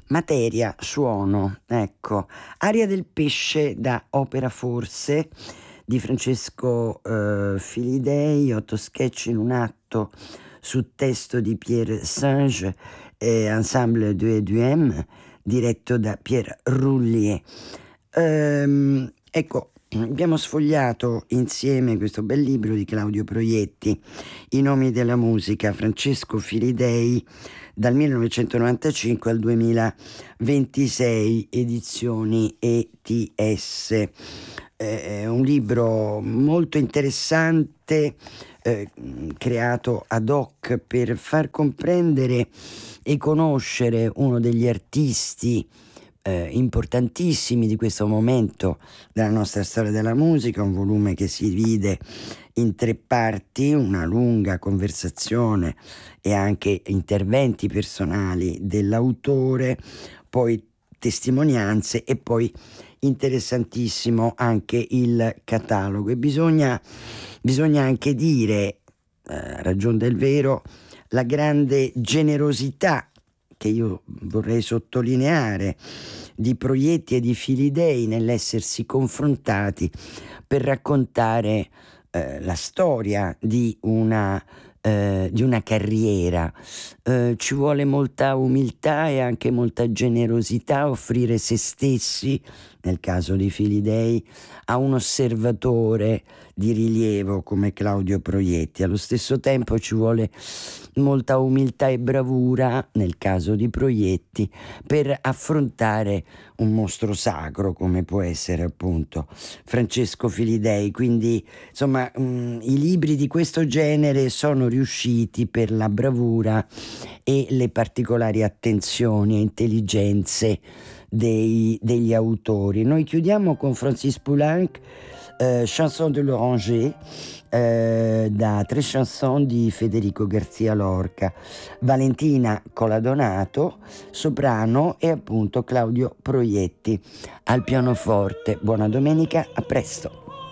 Materia, suono, ecco. Aria del pesce da Opera Forse di Francesco Filidei, 8 sketch in un atto su testo di Pierre Singe e Ensemble 2 et 2M, diretto da Pierre Rullier. Ecco, abbiamo sfogliato insieme questo bel libro di Claudio Proietti, I nomi della musica, Francesco Filidei, dal 1995 al 2026, edizioni ETS. È un libro molto interessante, creato ad hoc per far comprendere e conoscere uno degli artisti importantissimi di questo momento della nostra storia della musica, un volume che si divide in 3 parti, una lunga conversazione e anche interventi personali dell'autore, poi testimonianze e poi interessantissimo anche il catalogo. E bisogna anche dire, a ragion del vero, la grande generosità che io vorrei sottolineare di Proietti e di Filidei nell'essersi confrontati per raccontare la storia di una carriera. Ci vuole molta umiltà e anche molta generosità offrire se stessi, nel caso di Filidei, a un osservatore di rilievo come Claudio Proietti. Allo stesso tempo ci vuole molta umiltà e bravura, nel caso di Proietti, per affrontare un mostro sacro come può essere appunto Francesco Filidei. Quindi insomma i libri di questo genere sono riusciti per la bravura e le particolari attenzioni e intelligenze degli autori. Noi chiudiamo con Francis Poulenc, Chanson de l'Oranger, da 3 chansons di Federico Garcia Lorca, Valentina Coladonato soprano e appunto Claudio Proietti al pianoforte. Buona domenica, a presto.